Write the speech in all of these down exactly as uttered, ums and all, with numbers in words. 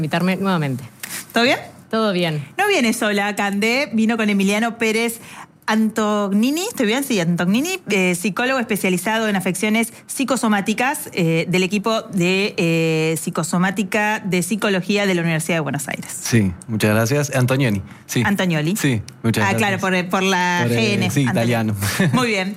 Invitarme nuevamente. ¿Todo bien? Todo bien. No viene sola, Cande, vino con Emiliano Pérez Antognini, ¿estoy bien? Sí, Antognini, eh, psicólogo especializado en afecciones psicosomáticas eh, del equipo de eh, psicosomática de psicología de la Universidad de Buenos Aires. Sí, muchas gracias. Antonioni, sí. Antonioli. Sí, muchas ah, gracias. Ah, claro, por, por la por, G N. Sí, Antonioli. italiano. Muy bien.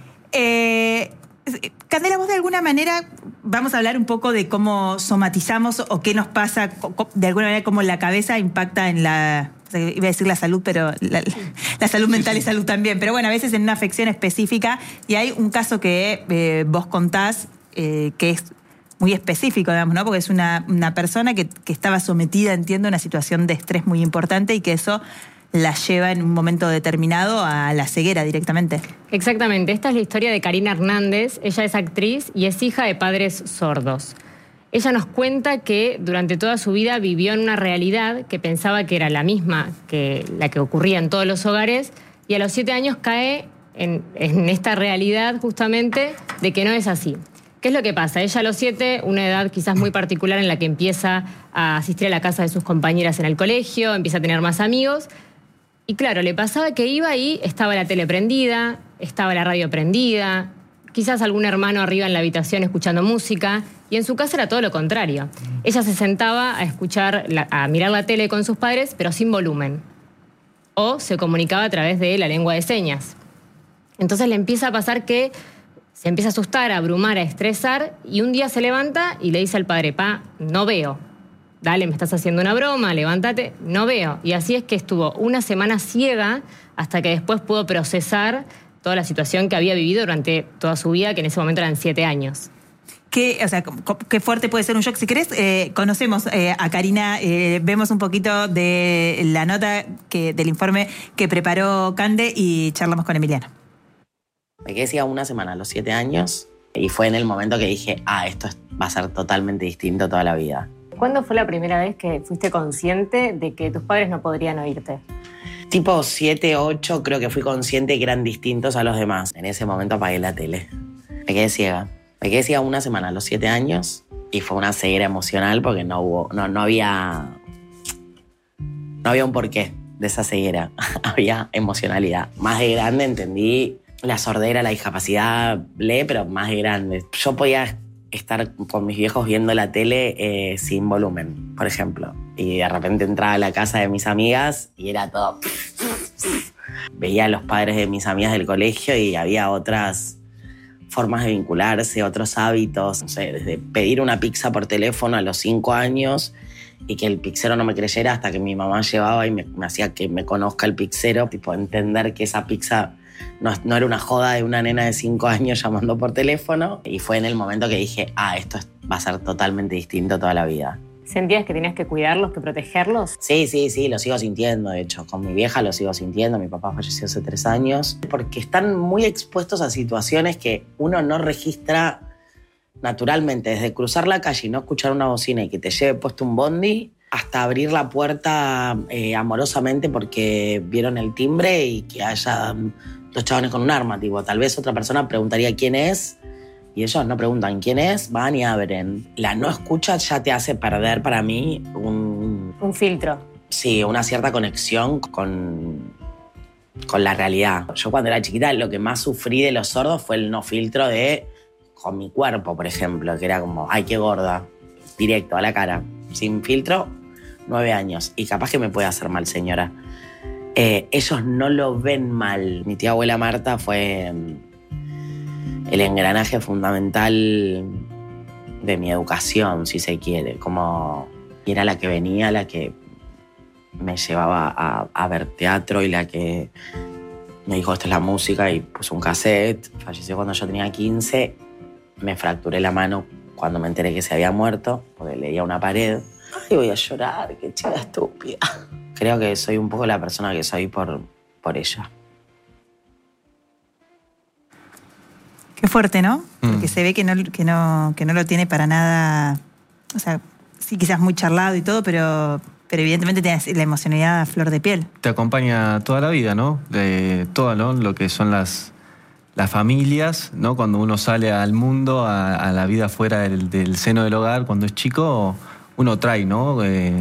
Eh, Candela, vos de alguna manera vamos a hablar un poco de cómo somatizamos o qué nos pasa, de alguna manera cómo la cabeza impacta en la, iba a decir la salud, pero la, la salud mental es salud también, pero bueno, a veces en una afección específica, y hay un caso que eh, vos contás eh, que es muy específico, digamos, ¿no? Porque es una, una persona que, que estaba sometida, entiendo, a una situación de estrés muy importante y que eso la lleva en un momento determinado a la ceguera directamente. Exactamente. Esta es la historia de Karina Hernández. Ella es actriz y es hija de padres sordos. Ella nos cuenta que durante toda su vida vivió en una realidad que pensaba que era la misma que la que ocurría en todos los hogares, y a los siete años cae en, en esta realidad justamente de que no es así. ¿Qué es lo que pasa? Ella a los siete, una edad quizás muy particular en la que empieza a asistir a la casa de sus compañeras en el colegio, empieza a tener más amigos. Y claro, le pasaba que iba y estaba la tele prendida, estaba la radio prendida, quizás algún hermano arriba en la habitación escuchando música, y en su casa era todo lo contrario. Ella se sentaba a escuchar, la, a mirar la tele con sus padres, pero sin volumen. O se comunicaba a través de la lengua de señas. Entonces le empieza a pasar que se empieza a asustar, a abrumar, a estresar, y un día se levanta y le dice al padre: pa, no veo. Dale, me estás haciendo una broma, levántate, no veo. Y así es que estuvo una semana ciega hasta que después pudo procesar toda la situación que había vivido durante toda su vida, que en ese momento eran siete años. Qué, o sea, qué fuerte puede ser un shock. Si querés, eh, conocemos eh, a Karina, eh, vemos un poquito de la nota que, del informe que preparó Cande y charlamos con Emiliano. Me quedé ciega una semana a los siete años y fue en el momento que dije, ah, esto va a ser totalmente distinto toda la vida. ¿Cuándo fue la primera vez que fuiste consciente de que tus padres no podrían oírte? Tipo siete, ocho, creo que fui consciente que eran distintos a los demás. En ese momento apagué la tele. Me quedé ciega. Me quedé ciega una semana a los siete años y fue una ceguera emocional porque no hubo, no, no había, no había un porqué de esa ceguera. Había emocionalidad. Más de grande entendí la sordera, la discapacidad, le, pero más de grande. Yo podía estar con mis viejos viendo la tele eh, sin volumen, por ejemplo. Y de repente entraba a la casa de mis amigas y era todo... Veía a los padres de mis amigas del colegio y había otras formas de vincularse, otros hábitos. No sé, desde pedir una pizza por teléfono a los cinco años y que el pizzero no me creyera hasta que mi mamá llevaba y me, me hacía que me conozca el pizzero. Tipo, entender que esa pizza... No, no era una joda de una nena de cinco años llamando por teléfono. Y fue en el momento que dije, ah, esto va a ser totalmente distinto toda la vida. ¿Sentías que tenías que cuidarlos, que protegerlos? Sí, sí, sí, lo sigo sintiendo, de hecho. Con mi vieja lo sigo sintiendo. Mi papá falleció hace tres años. Porque están muy expuestos a situaciones que uno no registra naturalmente. Desde cruzar la calle y no escuchar una bocina y que te lleve puesto un bondi, hasta abrir la puerta eh, amorosamente porque vieron el timbre y que haya dos chabones con un arma. Tipo, tal vez otra persona preguntaría quién es y ellos no preguntan quién es, van y abren. La no escucha ya te hace perder para mí un... Un filtro. Sí, una cierta conexión con, con la realidad. Yo cuando era chiquita lo que más sufrí de los sordos fue el no filtro de con mi cuerpo, por ejemplo, que era como, ay, qué gorda, directo a la cara, sin filtro. Nueve años. Y capaz que me puede hacer mal, señora. Eh, ellos no lo ven mal. Mi tía abuela Marta fue el engranaje fundamental de mi educación, si se quiere. Como era la que venía, la que me llevaba a, a ver teatro y la que me dijo, esto es la música, y puso un cassette. Falleció cuando yo tenía quince. Me fracturé la mano cuando me enteré que se había muerto, porque leía una pared. Ay, voy a llorar, qué chica estúpida. Creo que soy un poco la persona que soy por, por ella. Qué fuerte, ¿no? Mm. Porque se ve que no, que, no, que no lo tiene para nada... O sea, sí, quizás muy charlado y todo, pero, pero evidentemente tiene la emocionalidad a flor de piel. Te acompaña toda la vida, ¿no? De todo, ¿no? Lo que son las... Las familias, ¿no? Cuando uno sale al mundo, a, a la vida fuera del, del seno del hogar, cuando es chico, uno trae, ¿no? Eh,